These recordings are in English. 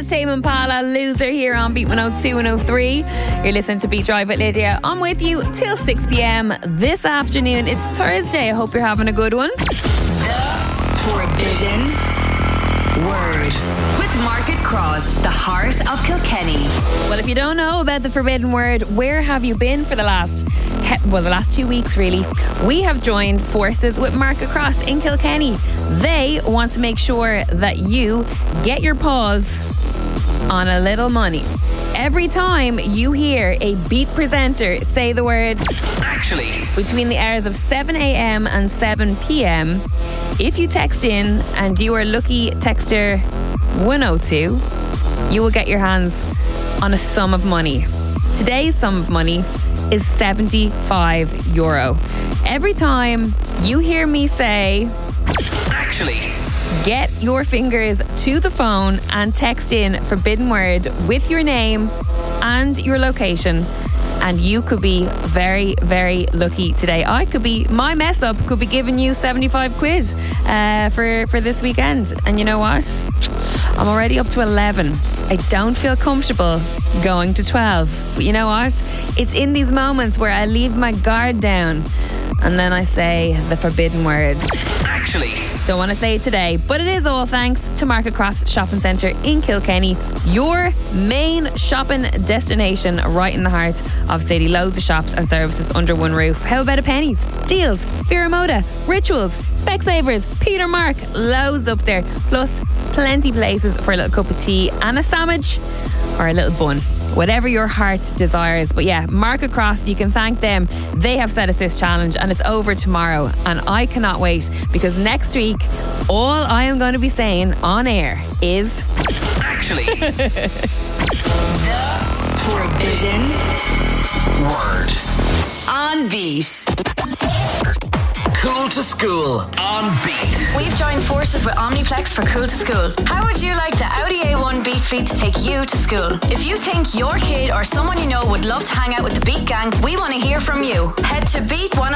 was Tame Impala, Loser, here on Beat 102 and 103. You're listening to Beat Drive with Lydia. I'm with you till 6 p.m. this afternoon. It's Thursday. I hope you're having a good one. The Forbidden Word with Margaret Cross, the heart of Kilkenny. Well, if you don't know about the Forbidden Word, where have you been for the last 2 weeks, really? We have joined forces with Margaret Cross in Kilkenny. They want to make sure that you get your paws on a little money. Every time you hear a Beat presenter say the word actually between the hours of 7 a.m. and 7 p.m, if you text in and you are lucky texter 102, you will get your hands on a sum of money. Today's sum of money is €75. Every time you hear me say actually, get your fingers to the phone and text in Forbidden Word with your name and your location, and you could be very, very lucky today. My mess up could be giving you 75 quid for this weekend. And you know what? I'm already up to 11. I don't feel comfortable going to 12. But you know what? It's in these moments where I leave my guard down and then I say the forbidden word. Actually. Don't want to say it today, but it is all thanks to Market Cross Shopping Centre in Kilkenny, your main shopping destination right in the heart of city. Loads of shops and services under one roof. How about a Pennies, Deals, Vera Moda, Rituals, Specsavers, Peter Mark, loads up there. Plus plenty places for a little cup of tea and a sandwich or a little bun. Whatever your heart desires. But yeah, Market Cross, you can thank them. They have set us this challenge and it's over tomorrow. And I cannot wait because next week, all I am going to be saying on air is actually. The Forbidden Word on Beat. Cool to School on Beat. We've joined forces with Omniplex for Cool to School. How would you like the Audi A1 Beat fleet to take you to school? If you think your kid or someone you know would love to hang out with the Beat gang, we want to hear from you. Head to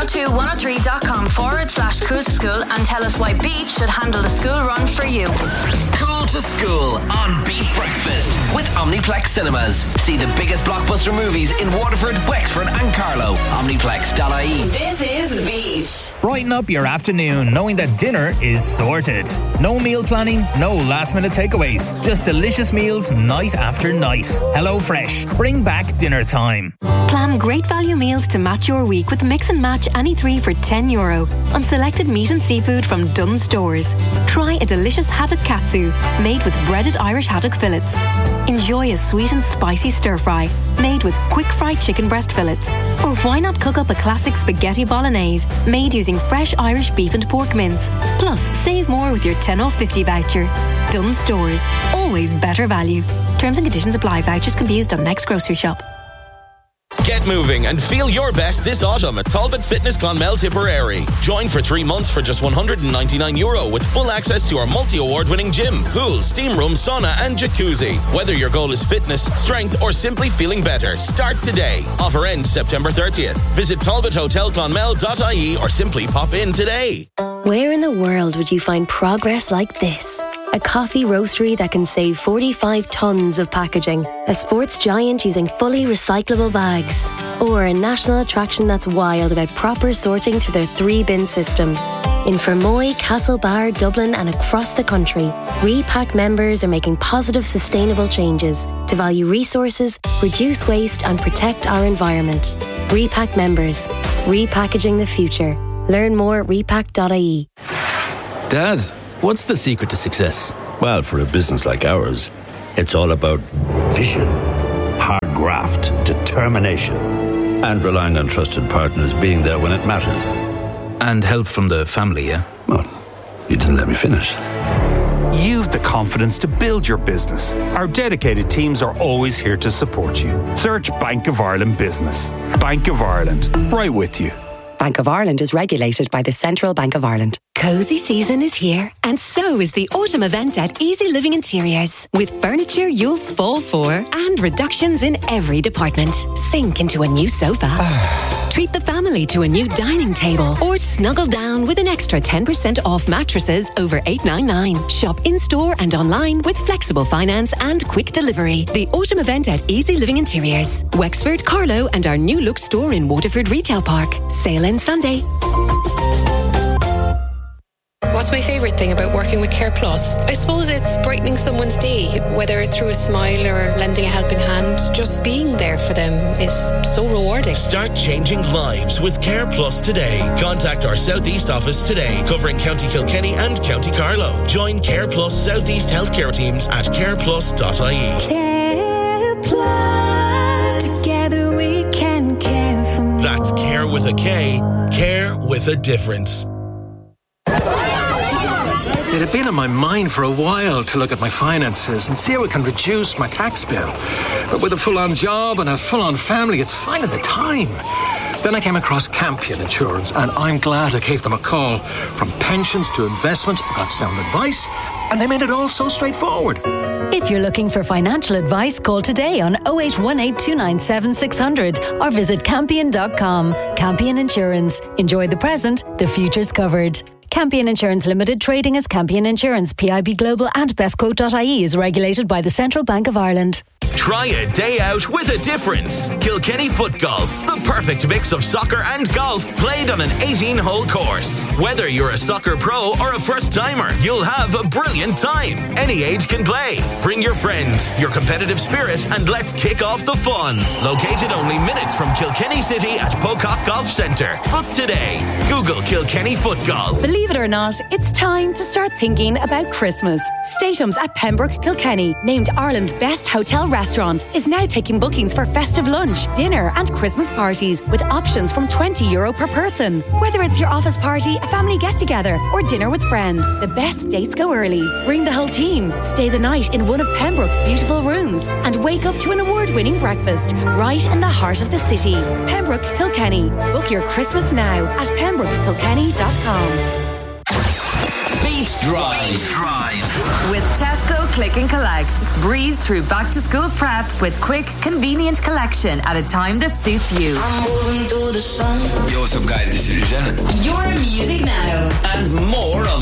beat102103.com/cool to school and tell us why Beat should handle the school run for you. Cool to School on Beat Breakfast with Omniplex Cinemas. See the biggest blockbuster movies in Waterford, Wexford and Carlow. Omniplex.ie. This is Beat. Brighten up your afternoon knowing that dinner is sorted. No meal planning, no last minute takeaways. Just delicious meals night after night. Hello Fresh. Bring back dinner time. Plan great value meals to match your week with Mix and Match any three for €10 on selected meat and seafood from Dunn Stores. Try a delicious haddock katsu made with breaded Irish haddock fillets. Enjoy a sweet and spicy stir fry made with quick fried chicken breast fillets. Or why not cook up a classic spaghetti bolognese made using fresh Irish beef and pork mince. Plus, save more with your 10 off 50 voucher. Dunn Stores. Always better value. Terms and conditions apply. Vouchers can be used on next grocery shop. Get moving and feel your best this autumn at Talbot Fitness Clonmel Tipperary. Join for 3 months for just €199 with full access to our multi-award-winning gym, pool, steam room, sauna and jacuzzi. Whether your goal is fitness, strength or simply feeling better, start today. Offer ends September 30th. Visit talbothotelclonmel.ie or simply pop in today. Where in the world would you find progress like this? A coffee roastery that can save 45 tonnes of packaging. A sports giant using fully recyclable bags. Or a national attraction that's wild about proper sorting through their 3-bin system. In Fermoy, Castlebar, Dublin and across the country, Repack members are making positive, sustainable changes to value resources, reduce waste and protect our environment. Repack members. Repackaging the future. Learn more at repack.ie. Dad, what's the secret to success? Well, for a business like ours, it's all about vision, hard graft, determination, and relying on trusted partners being there when it matters. And help from the family, yeah? Well, you didn't let me finish. You've the confidence to build your business. Our dedicated teams are always here to support you. Search Bank of Ireland Business. Bank of Ireland, right with you. Bank of Ireland is regulated by the Central Bank of Ireland. Cozy season is here, and so is the autumn event at Easy Living Interiors. With furniture you'll fall for and reductions in every department. Sink into a new sofa. Treat the family to a new dining table or snuggle down with an extra 10% off mattresses over $899. Shop in-store and online with flexible finance and quick delivery. The autumn event at Easy Living Interiors. Wexford, Carlow and our new look store in Waterford Retail Park. Sale ends Sunday. What's my favourite thing about working with Care Plus? I suppose it's brightening someone's day, whether through a smile or lending a helping hand. Just being there for them is so rewarding. Start changing lives with Care Plus today. Contact our South East office today, covering County Kilkenny and County Carlow. Join Care Plus South East healthcare teams at careplus.ie. Care Plus. Together we can care for more. That's Care with a K. Care with a difference. It had been on my mind for a while to look at my finances and see how I can reduce my tax bill. But with a full-on job and a full-on family, it's finding the time. Then I came across Campion Insurance, and I'm glad I gave them a call. From pensions to investment, I got sound advice, and they made it all so straightforward. If you're looking for financial advice, call today on 0818 297 600 or visit campion.com. Campion Insurance. Enjoy the present, the future's covered. Campion Insurance Limited, trading as Campion Insurance, PIB Global and bestquote.ie is regulated by the Central Bank of Ireland. Try a day out with a difference. Kilkenny Foot Golf, the perfect mix of soccer and golf played on an 18-hole course. Whether you're a soccer pro or a first-timer, you'll have a brilliant time. Any age can play. Bring your friends, your competitive spirit, and let's kick off the fun. Located only minutes from Kilkenny City at Pocock Golf Centre. Book today. Google Kilkenny Foot Golf. Believe it or not, it's time to start thinking about Christmas. Statums at Pembroke Kilkenny, named Ireland's best hotel restaurant, is now taking bookings for festive lunch, dinner and Christmas parties with options from €20 per person. Whether it's your office party, a family get-together or dinner with friends, the best dates go early. Bring the whole team, stay the night in one of Pembroke's beautiful rooms and wake up to an award-winning breakfast right in the heart of the city. Pembroke Kilkenny. Book your Christmas now at pembrokekilkenny.com. Beat Drive. With Tesco Click and Collect. Breeze through back to school prep with quick, convenient collection at a time that suits you. I'm moving through the sun. Yo, what's up, guys? This is Regina. Your music now. And more of